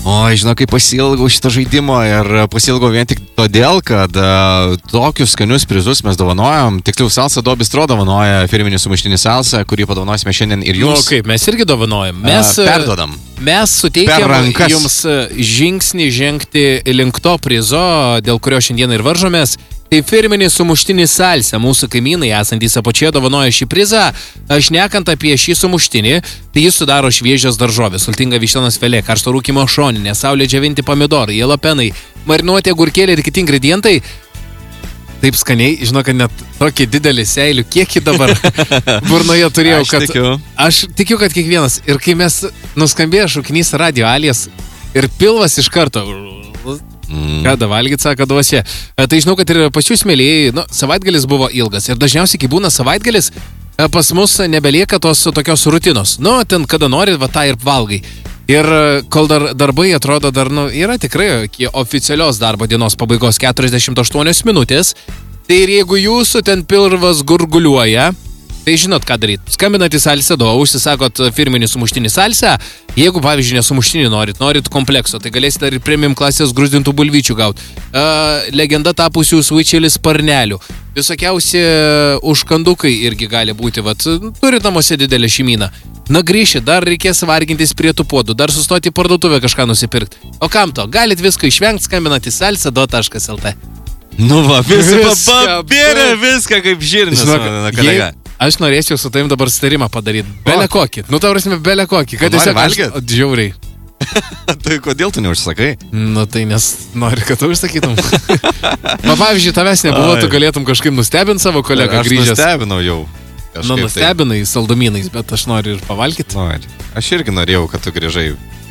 Oi, žinau, kaip pasiilgau šito žaidimo ir pasiilgau vien tik todėl, kad tokius skanius prizus mes dovanojam. Tiksliau, Salsa Do Bistro dovanoja firminį sumuštinį Salsa, kurį padovanosime šiandien ir jums. Nu, kaip, mes irgi dovanojam. Perdodam. Mes suteikiam jums žingsnį žengti link to prizo, dėl kurio šiandien ir varžomės. Tai firminis sumuštinis Salsa, mūsų kaimynai esantys apačioje dovanoja šį prizą. Šnekant apie šį sumuštinį, tai jis sudaro šviežios daržovės, sultinga vištienos filė, karšto rūkymo šoninė, saulė džiovinti pomidorai, jalapenai, marinuoti agurkėliai ir kiti ingredientai. Taip skaniai, žinau, kad net tokį didelį seilių kiekį dabar burnoje turėjau, aš tikiu, kad kiekvienas. Ir kai mes nuskambėjo šūkinys Radio Alijas ir pilvas iš karto... Kada valgyt, sako, duosie. Tai žinau, kad ir pas jūs, mėlyjei, savaitgalis buvo ilgas. Ir dažniausiai, kai būna savaitgalis, pas mus nebelieka tos tokios rutinos. Ten kada nori, va tą ir valgai. Ir kol darbai atrodo dar, yra tikrai iki oficialios darbo dienos pabaigos 48 minutės, tai ir jeigu jūsų ten pilvas gurguliuoja, tai žinot, ką daryti. Skambinat į Salsa Do, užsisakot firminį sumuštinį Salsa. Jeigu, pavyzdžiui, nesumuštinį norit komplekso, tai galėsite ir premium klasės grūzdintų bulvyčių gauti. Legenda tapusių svičelis sparnelių. Visokiausi užkandukai irgi gali būti. Turit namuose didelę šeimyną. Grįšit, dar reikės vargintis prie tų puodų, dar sustoti į parduotuvę kažką nusipirkti. O kam to? Galit viską išvengti, skambinat į salsado.lt. Visi papirė viską kaip žirnis, kolega. Aš norėčiau su tavim dabar starimą padaryti. Bele kokį. Ta prasme, bele kokį. Kad nori valgyt? Džiauriai. Tai kodėl tu neužsakai? Tai nes nori, kad tu užsakytum. Pavyzdžiui, tavęs nebuvo, tu galėtum kažkaip nustebinti savo kolegą grįžęs. Aš nustebinau jau. Nustebinai saldumynais, bet aš noriu ir pavalgyti. Aš irgi norėjau, kad tu grįžai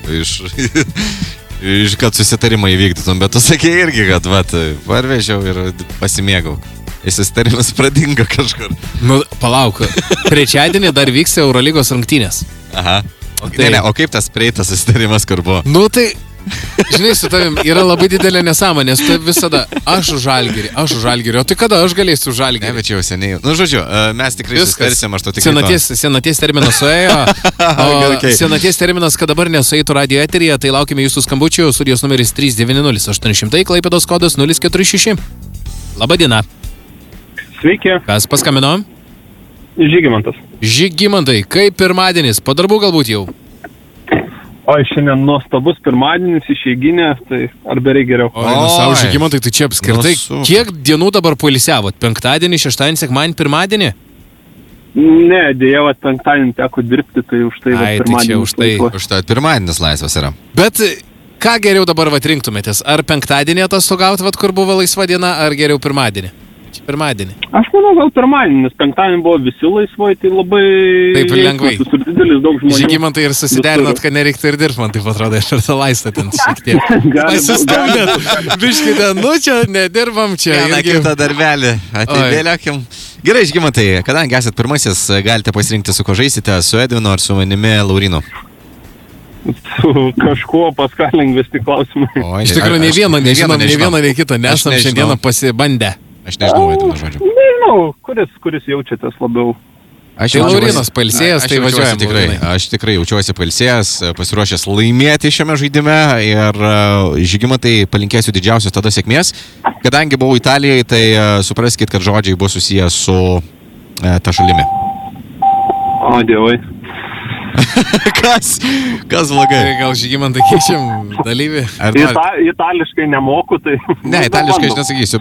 kad susitarimą įvykdytum, bet tu sakei irgi, kad parvežiau ir pasimėgau. Įsistarimas pradingo kažkur. Palauk, trečiadienį dar vyks Eurolygos rungtynės. Aha. O kaip tas prieitas įsitarimas kur buvo? Tai, žinai, su tavim yra labai didelė nesąmonė, nes tu visada aš už Žalgirį, o tai kada aš galėsiu už Žalgirį? Ne, bet jau seniai. Žodžiu, mes tikrai susitarsim, aš to tikrai Senaties terminas suėjo, senaties terminas, kad dabar nesueitų radio eteryje, tai laukime jūsų skambučių, studijos numeris 390 800, Klaipėdos kodas 046. Labadiena. Sveiki. Kas paskambino? Žygimantas. Žygimantai, kaip pirmadienis? Po darbų galbūt jau? Oi, šiandien nuostabus pirmadienis, išeiginė, tai ar berai geriau. Savo Žygimantai, tai čia apskritai, kiek dienų dabar poilsiavot? Penktadienį, šeštadienį, sekmadienį, pirmadienį? Ne, dėja, penktadienį teko dirbti, tai už tai pirmadienis. Už tai pirmadienis laisvas yra. Bet ką geriau dabar rinktumėtės? Ar penktadienį atostogaut, kur buvo laisva diena, ar geriau pirmadienį? Pirmadienį. Aš manau, gal pirmadienį, nes penktadienį buvo visi laisvai, tai labai... Taip lengvai. Didelis daug žmonių. Žygimantai ir susiderinat, kad nereiktų ir dirbti, man taip atrodo, aš ir tą laistą ten šiek tiek. Sustabdėt, biškite, čia nedirbam, čia. Vieną kitą darbelį, atidėlėkim. Gerai, Žygimantai, kadangi esat pirmasis, galite pasirinkti, su ko žaisite, su Edvinu ar su manimi Laurinu. Su kažkuo Paską lengvesni klausimai. Iš tikrųjų, nei vieno, nei kito, nesam šiandieną pasibandę. Aš nežinau, Edvino žodžiu. Nežinau, kuris jaučiatės labiau. Tai Laurinas pailsėjęs, tai važiuojam tikrai. Aš tikrai jaučiuosi pailsėjęs, pasiruošęs laimėti šiame žaidime ir Žygimantai palinkėsiu didžiausios tada sėkmės. Kadangi buvau Italijoje, tai supraskit, kad žodžiai buvo susiję su ta šalimi. O, dievai. Kas blogai? Gal Žygimantai keičiam dalyvį? Itališkai nemoku, tai... Ne, itališkai aš nesakysiu.